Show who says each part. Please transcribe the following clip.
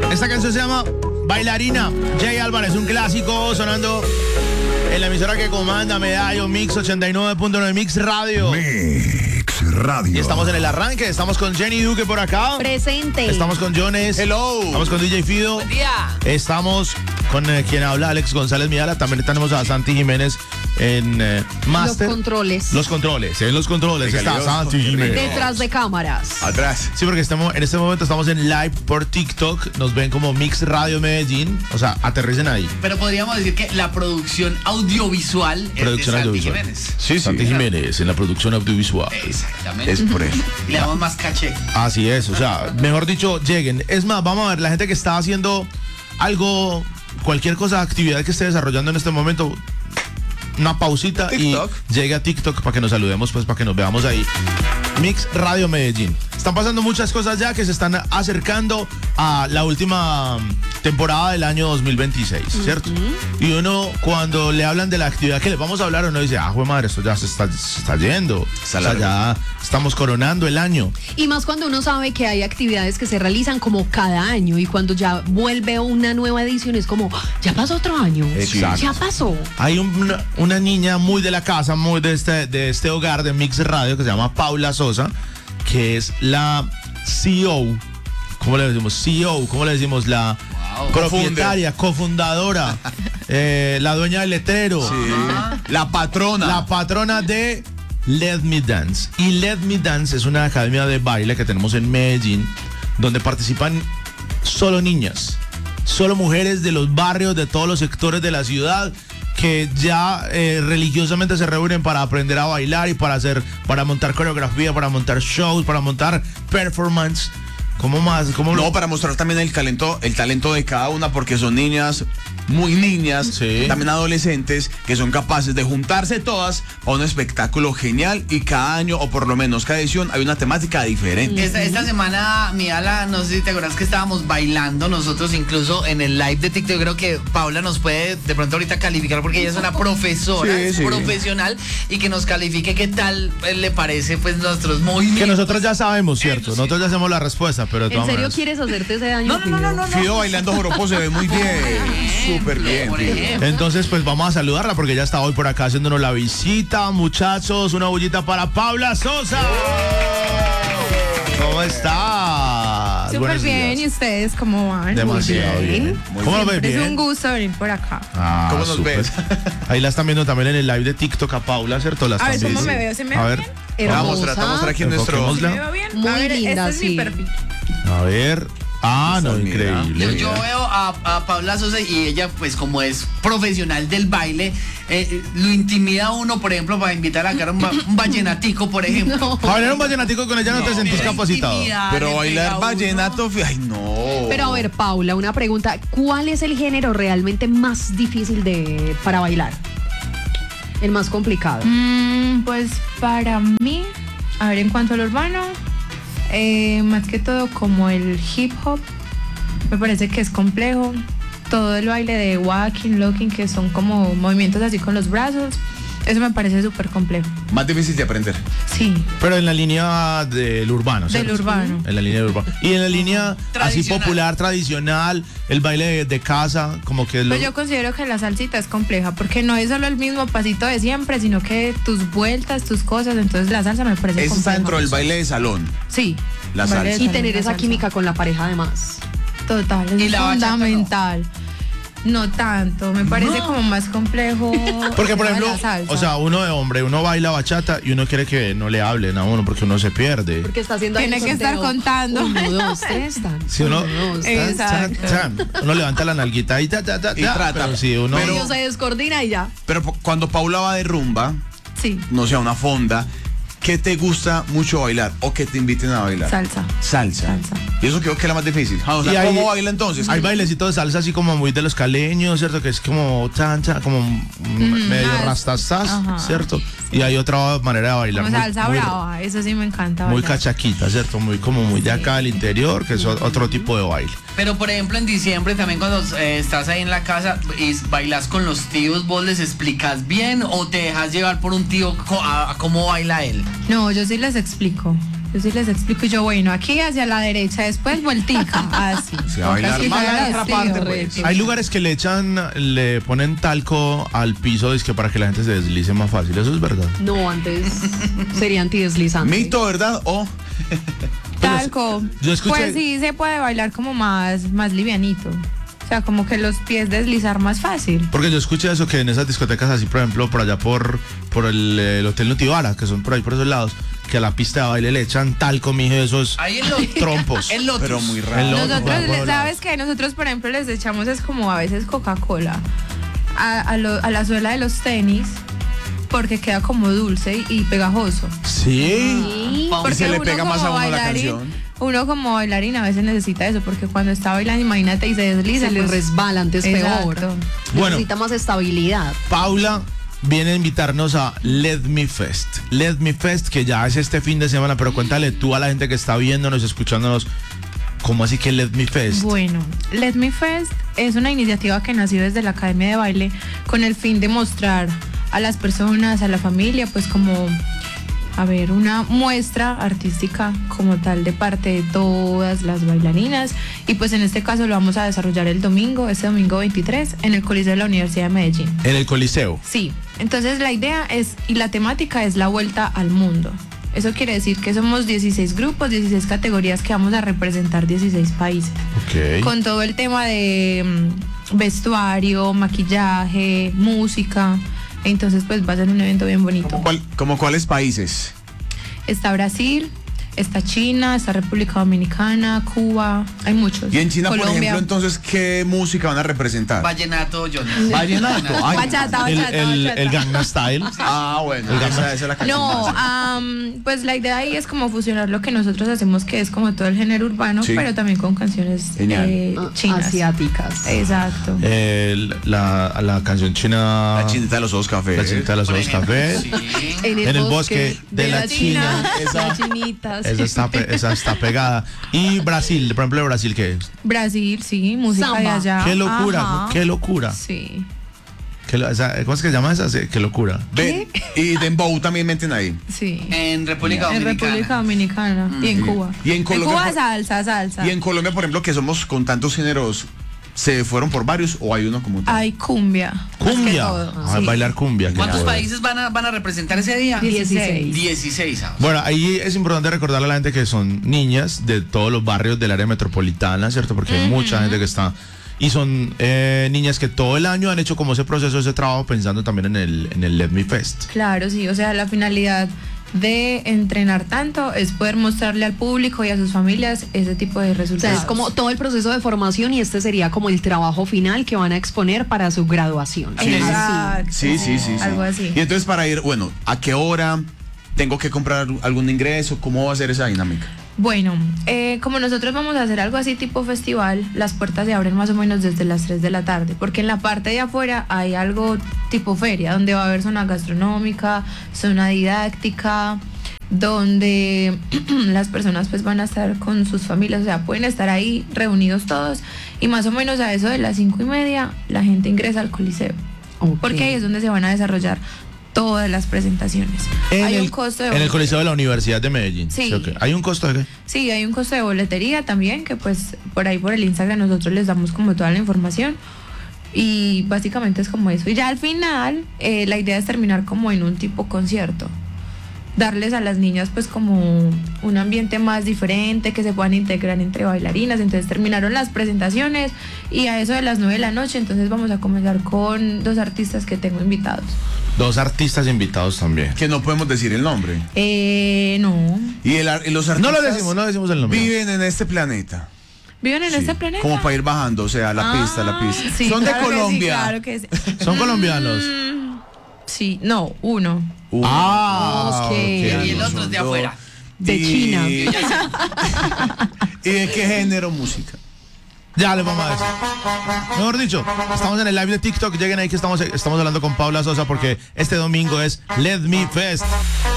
Speaker 1: Esta canción se llama Bailarina. Jay Álvarez, un clásico sonando en la emisora que comanda Medallo Mix 89.9 Mix Radio.
Speaker 2: Mix Radio.
Speaker 1: Y estamos en el arranque. Estamos con Jenny Duque por acá.
Speaker 3: Presente.
Speaker 1: Estamos con Jones.
Speaker 4: Hello.
Speaker 1: Estamos con DJ Fido.
Speaker 3: Buen día.
Speaker 1: Estamos con quien habla, Alex González Miala. También tenemos a Santi Jiménez en Master.
Speaker 3: Los controles.
Speaker 1: Los controles. En los controles está Santi Jiménez.
Speaker 3: Detrás de cámaras.
Speaker 4: Atrás.
Speaker 1: Sí, porque en este momento estamos en live por TikTok. Nos ven como Mix Radio Medellín. O sea, aterricen ahí.
Speaker 5: Pero podríamos decir que la producción audiovisual es de Santi Jiménez.
Speaker 4: Sí,
Speaker 1: Santi Jiménez en la producción audiovisual.
Speaker 5: Exactamente.
Speaker 4: Es por eso.
Speaker 5: Y le damos más caché.
Speaker 1: Así es, o sea, mejor dicho, lleguen. Es más, vamos a ver, la gente que está haciendo algo, cualquier cosa, actividad que esté desarrollando en este momento, una pausita
Speaker 4: TikTok.
Speaker 1: Y llegue a TikTok para que nos saludemos, pues para que nos veamos ahí. Mix Radio Medellín. Están pasando muchas cosas ya que se están acercando a la última temporada del año 2026, ¿cierto? Y uno, cuando le hablan de la actividad que les vamos a hablar, uno dice, jue madre, esto ya se está yendo. O sea, ya estamos coronando el año.
Speaker 3: Y más cuando uno sabe que hay actividades que se realizan como cada año y cuando ya vuelve una nueva edición es como, ya pasó otro año.
Speaker 1: Exacto.
Speaker 3: Ya pasó.
Speaker 1: Hay una niña muy de la casa, muy de este hogar de Mix Radio que se llama Paula Sosa, que es la CEO. ¿Cómo le decimos? CEO, ¿cómo le decimos? La propietaria, cofundadora, la dueña del letrero.
Speaker 4: Sí. La patrona.
Speaker 1: La patrona de Let Me Dance. Y Let Me Dance es una academia de baile que tenemos en Medellín, donde participan solo niñas, solo mujeres de los barrios, de todos los sectores de la ciudad, que ya religiosamente se reúnen para aprender a bailar y para montar coreografía, para montar shows, para montar performance. ¿Cómo más?
Speaker 4: No, para mostrar también el talento de cada una, porque son niñas, muy niñas,
Speaker 1: Sí.
Speaker 4: también adolescentes, que son capaces de juntarse todas para un espectáculo genial, y cada año, o por lo menos cada edición, hay una temática diferente.
Speaker 5: Esta semana, Miala, no sé si te acuerdas que estábamos bailando nosotros incluso en el live de TikTok. Yo creo que Paula nos puede de pronto ahorita calificar porque ella es una profesora,
Speaker 4: Sí, sí.
Speaker 5: profesional, y que nos califique qué tal le parece pues nuestros movimientos.
Speaker 1: Que nosotros ya sabemos, ¿cierto? Nosotros ya hacemos la respuesta, pero de
Speaker 3: ¿En
Speaker 1: todas
Speaker 3: serio
Speaker 1: maneras.
Speaker 3: quieres hacerte ese daño?
Speaker 5: No.
Speaker 4: Fido bailando joropo se ve muy bien. Súper bien.
Speaker 5: Por
Speaker 4: Fido.
Speaker 5: ejemplo.
Speaker 1: Entonces, pues vamos a saludarla porque ya está hoy por acá haciéndonos la visita. Muchachos, una bullita para Paula Sosa. ¿Cómo está?
Speaker 6: Súper
Speaker 1: Buenos
Speaker 6: bien,
Speaker 1: días.
Speaker 6: ¿y ustedes cómo van?
Speaker 1: Demasiado
Speaker 6: Muy
Speaker 1: bien. ¿Cómo lo ves?
Speaker 6: Siempre
Speaker 1: Bien.
Speaker 6: es un gusto venir por acá.
Speaker 1: Ah,
Speaker 4: ¿Cómo nos
Speaker 1: súper.
Speaker 4: ves?
Speaker 1: Ahí la están viendo también en el live de TikTok a Paula, ¿cierto? La
Speaker 6: A ver,
Speaker 1: están
Speaker 6: ¿cómo
Speaker 1: viendo.
Speaker 6: me veo? ¿Se me
Speaker 1: A
Speaker 6: ve
Speaker 1: ver,
Speaker 6: bien?
Speaker 4: Vamos a
Speaker 3: Hermosa.
Speaker 4: mostrar aquí en nuestro...
Speaker 6: ¿Se me veo bien?
Speaker 3: Muy
Speaker 6: a ver,
Speaker 3: linda,
Speaker 6: este es
Speaker 3: sí.
Speaker 6: mi perfil.
Speaker 1: a ver. Ah, no,
Speaker 4: Mira.
Speaker 1: increíble.
Speaker 5: Yo veo a Paula Sosa y ella, pues como es profesional del baile, lo intimida a uno, por ejemplo, para invitar a cara un vallenatico, por ejemplo.
Speaker 1: Para bailar un vallenatico con ella no te sentís
Speaker 5: Pero
Speaker 1: capacitado.
Speaker 5: intimidar,
Speaker 4: Pero
Speaker 5: le pega
Speaker 4: bailar
Speaker 5: a uno.
Speaker 4: vallenato, ay no.
Speaker 3: Pero a ver, Paula, una pregunta. ¿Cuál es el género realmente más difícil para bailar? El más complicado.
Speaker 6: Pues para mí, a ver, en cuanto al urbano, más que todo como el hip hop, me parece que es complejo. Todo el baile de walking, locking, que son como movimientos así con los brazos, eso me parece súper complejo.
Speaker 4: Más difícil de aprender.
Speaker 6: Sí,
Speaker 1: Pero en la línea del urbano, ¿cierto?
Speaker 6: del urbano.
Speaker 1: En la línea del urbano. Y en la línea así
Speaker 5: Tradicional.
Speaker 1: popular, tradicional, el baile de casa, como que es lo...
Speaker 6: Pues yo considero que la salsita es compleja, porque no es solo el mismo pasito de siempre, sino que tus vueltas, tus cosas, entonces la salsa me parece
Speaker 4: Eso está
Speaker 6: compleja.
Speaker 4: dentro del baile de salón.
Speaker 6: Sí.
Speaker 4: La
Speaker 6: baile de
Speaker 4: salsa.
Speaker 3: Y
Speaker 6: salón,
Speaker 3: tener
Speaker 6: la
Speaker 3: esa
Speaker 6: salsa.
Speaker 3: química con la pareja además.
Speaker 6: Total,
Speaker 5: ¿Y
Speaker 6: es
Speaker 5: la bachata
Speaker 6: fundamental. No tanto, me parece como más complejo.
Speaker 1: Porque, por
Speaker 6: el tema
Speaker 1: ejemplo,
Speaker 6: de la salsa.
Speaker 1: o sea, uno de hombre, uno baila bachata y uno quiere que no le hablen a uno porque uno se pierde.
Speaker 3: Porque está haciendo
Speaker 6: Tiene
Speaker 3: ahí un
Speaker 6: que estar
Speaker 3: conteo.
Speaker 6: contando.
Speaker 3: 1, 2, 3, tan.
Speaker 1: Si uno,
Speaker 3: 1, 2,
Speaker 6: Exacto.
Speaker 1: uno levanta la nalguita y
Speaker 4: Y trata.
Speaker 1: pero si uno...
Speaker 3: Medio se descoordina y ya.
Speaker 4: Pero cuando Paula va de rumba,
Speaker 6: Sí,
Speaker 4: no sea una fonda, ¿qué te gusta mucho bailar o que te inviten a bailar?
Speaker 6: salsa.
Speaker 4: Salsa.
Speaker 6: Salsa.
Speaker 4: Y eso creo que es la más difícil. O sea,
Speaker 1: Y hay-
Speaker 4: ¿cómo baila entonces?
Speaker 1: Hay bailecitos de salsa así como muy de los caleños, ¿cierto? Que es como chancha, como medio
Speaker 6: ah,
Speaker 1: rastastas,
Speaker 6: ajá.
Speaker 1: ¿cierto? Y hay otra manera de bailar.
Speaker 6: Como
Speaker 1: muy-
Speaker 6: salsa
Speaker 1: muy-
Speaker 6: brava, eso sí me encanta.
Speaker 1: Muy
Speaker 6: bailar.
Speaker 1: cachaquita, ¿cierto? Muy de acá del interior, que es otro tipo de baile.
Speaker 5: Pero por ejemplo en diciembre también cuando estás ahí en la casa y bailas con los tíos, ¿vos les explicas bien o te dejas llevar por un tío a cómo baila él?
Speaker 6: No, yo sí les explico. Yo sí les explico y yo, bueno, aquí hacia la derecha, después vueltica, así.
Speaker 4: Se va a bailar
Speaker 6: Así
Speaker 4: mal
Speaker 6: fuera
Speaker 4: a la otra
Speaker 6: vestido.
Speaker 4: parte, pues.
Speaker 1: Hay lugares que le ponen talco al piso dizque para que la gente se deslice más fácil. Eso es verdad.
Speaker 3: No, antes sería antideslizante.
Speaker 4: Mito, ¿verdad? O
Speaker 6: Talco.
Speaker 1: Yo escuché-
Speaker 6: Pues sí, se puede bailar como más livianito. O sea, como que los pies deslizar más fácil.
Speaker 1: Porque yo escuché eso que en esas discotecas así, por ejemplo, por allá por el Hotel Nutibara, que son por ahí por esos lados, que a la pista de baile le echan talco, mijo, esos
Speaker 5: Ahí en los
Speaker 1: trompos.
Speaker 5: El Lotus.
Speaker 4: pero muy
Speaker 1: El
Speaker 4: raro.
Speaker 1: Lotus.
Speaker 6: Nosotros,
Speaker 1: Bueno,
Speaker 6: ¿sabes qué? Nosotros, por ejemplo, les echamos es como a veces Coca-Cola a la suela de los tenis porque queda como dulce y pegajoso.
Speaker 1: Sí.
Speaker 3: Sí.
Speaker 6: Porque
Speaker 4: se le
Speaker 6: uno
Speaker 4: pega más
Speaker 6: como
Speaker 4: a uno la
Speaker 6: bailarín-
Speaker 4: canción.
Speaker 6: Uno como bailarín a veces necesita eso porque cuando está bailando, imagínate, y se desliza.
Speaker 3: Se le
Speaker 6: pues,
Speaker 3: resbala, antes peor.
Speaker 6: exacto.
Speaker 1: Bueno.
Speaker 3: Necesita más estabilidad.
Speaker 1: Paula viene a invitarnos a Let Me Fest. Let Me Fest, que ya es este fin de semana, pero cuéntale tú a la gente que está viéndonos, escuchándonos, ¿cómo así que Let Me Fest?
Speaker 6: Bueno, Let Me Fest es una iniciativa que nació desde la Academia de Baile con el fin de mostrar a las personas, a la familia, pues como, a ver, una muestra artística como tal de parte de todas las bailarinas. Y pues en este caso lo vamos a desarrollar este domingo 23, en el Coliseo de la Universidad de Medellín.
Speaker 1: En el Coliseo.
Speaker 6: Sí, entonces la idea es, y la temática es la vuelta al mundo. Eso quiere decir que somos 16 grupos, 16 categorías que vamos a representar 16 países.
Speaker 1: Ok.
Speaker 6: Con todo el tema de vestuario, maquillaje, música. Entonces pues va a ser un evento bien bonito.
Speaker 4: ¿Como cuáles países?
Speaker 6: Está Brasil, está China, está República Dominicana, Cuba, hay muchos.
Speaker 4: Y en China, por
Speaker 6: Colombia.
Speaker 4: ejemplo, entonces, ¿qué música van a representar?
Speaker 5: Vallenato, Jonas.
Speaker 4: Vallenato. Ay,
Speaker 6: Bachata,
Speaker 1: El,
Speaker 6: bachata,
Speaker 1: el,
Speaker 6: bachata.
Speaker 1: el Gangnam Style.
Speaker 4: Ah, bueno, esa es la canción.
Speaker 6: No,
Speaker 4: más.
Speaker 6: pues la idea ahí es como fusionar lo que nosotros hacemos, que es como todo el género urbano,
Speaker 4: Sí.
Speaker 6: pero también con canciones
Speaker 4: Genial.
Speaker 6: chinas.
Speaker 3: Asiáticas.
Speaker 6: Exacto.
Speaker 1: La canción china.
Speaker 4: La chinita de los ojos cafés.
Speaker 1: La chinita de los
Speaker 5: Por
Speaker 1: ojos
Speaker 5: ejemplo,
Speaker 1: café.
Speaker 5: sí.
Speaker 3: En
Speaker 1: el bosque de la China.
Speaker 3: Las chinitas.
Speaker 1: Esa está pegada. Y Brasil, por ejemplo, Brasil, ¿qué es?
Speaker 6: Brasil, sí, música de
Speaker 3: Samba.
Speaker 6: allá.
Speaker 1: Qué locura,
Speaker 6: Ajá.
Speaker 1: qué locura.
Speaker 6: Sí.
Speaker 1: ¿Cómo es que se llama esa? Sí, qué locura.
Speaker 4: Ven, y Dembow también meten ahí.
Speaker 6: Sí.
Speaker 5: En República
Speaker 6: En
Speaker 5: Dominicana.
Speaker 6: República Dominicana y en Cuba.
Speaker 4: Y en Colombia,
Speaker 6: Cuba
Speaker 4: por-
Speaker 6: salsa.
Speaker 4: Y en Colombia, por ejemplo, que somos con tantos géneros, ¿se fueron por varios o hay uno como tal?
Speaker 6: Hay cumbia. más que
Speaker 1: Cumbia.
Speaker 6: todo,
Speaker 1: Ah,
Speaker 6: sí.
Speaker 1: bailar cumbia.
Speaker 5: ¿Cuántos
Speaker 1: qué
Speaker 5: países van a representar ese día?
Speaker 6: 16.
Speaker 5: 16.
Speaker 1: Bueno, ahí es importante recordarle a la gente que son niñas de todos los barrios del área metropolitana, ¿cierto? Porque hay mucha gente que está... Y son niñas que todo el año han hecho como ese proceso, ese trabajo, pensando también en el Let Me Fest.
Speaker 6: Claro, sí. O sea, la finalidad de entrenar tanto es poder mostrarle al público y a sus familias ese tipo de
Speaker 3: O sea,
Speaker 6: resultados.
Speaker 3: es como todo el proceso de formación y este sería como el trabajo final que van a exponer para su graduación.
Speaker 4: Sí.
Speaker 6: Exacto.
Speaker 4: Sí.
Speaker 6: Algo así.
Speaker 4: Y entonces para ir, bueno, ¿a qué hora tengo que comprar algún ingreso? ¿Cómo va a ser esa dinámica?
Speaker 6: Bueno, como nosotros vamos a hacer algo así tipo festival, las puertas se abren más o menos desde las 3 de la tarde, porque en la parte de afuera hay algo tipo feria, donde va a haber zona gastronómica, zona didáctica, donde las personas pues van a estar con sus familias, o sea, pueden estar ahí reunidos todos, y más o menos a eso de las 5:30 la gente ingresa al Coliseo,
Speaker 3: Ok.
Speaker 6: porque ahí es donde se van a desarrollar todas las presentaciones. Hay un costo de
Speaker 1: en el Coliseo de la Universidad de Medellín.
Speaker 6: Sí.
Speaker 1: Ok. ¿Hay un costo de qué?
Speaker 6: Sí, hay un costo de boletería también, que pues por ahí por el Instagram nosotros les damos como toda la información. Y básicamente es como eso. Y ya al final, la idea es terminar como en un tipo concierto. Darles a las niñas pues como un ambiente más diferente, que se puedan integrar entre bailarinas. Entonces terminaron las presentaciones y a eso de las 9 de la noche, entonces vamos a comenzar con 2 artistas que tengo invitados.
Speaker 1: 2 artistas invitados también.
Speaker 4: Que no podemos decir el nombre.
Speaker 6: No.
Speaker 4: Y los artistas
Speaker 1: No lo decimos el nombre.
Speaker 4: viven en este planeta.
Speaker 6: ¿Viven en
Speaker 4: Sí,
Speaker 6: este planeta?
Speaker 4: como para ir bajando, o sea, la pista.
Speaker 6: Sí,
Speaker 4: Son de
Speaker 6: claro que sí,
Speaker 4: Colombia.
Speaker 6: claro que sí.
Speaker 1: Son colombianos.
Speaker 6: Sí, no, uno.
Speaker 1: Ah,
Speaker 3: ok.
Speaker 5: Y el otro es de afuera.
Speaker 3: De China.
Speaker 4: ¿Y de qué género música?
Speaker 1: Ya les vamos a decir. Mejor dicho, estamos en el live de TikTok. Lleguen ahí que estamos hablando con Paula Sosa porque este domingo es Let Me Fest.